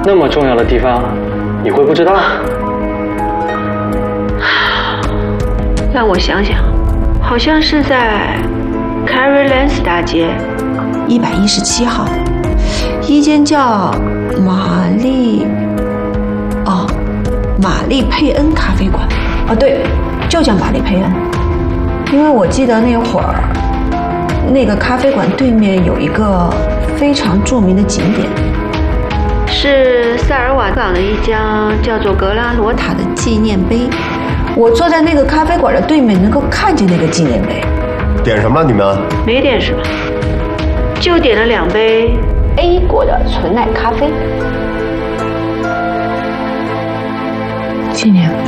那么重要的地方，你会不知道？ 让我想想，好像是在 Carrie Lance 大街 117号，一间叫玛丽佩恩咖啡馆。对，就叫玛丽佩恩。因为我记得那会儿，那个咖啡馆对面有一个非常著名的景点， 是萨尔瓦港的一家叫做格拉罗塔的纪念碑。我坐在那个咖啡馆的对面，能够看见那个纪念碑。 点什么你们？ 没点什么，就点了2杯 A 国的纯奶咖啡。 纪念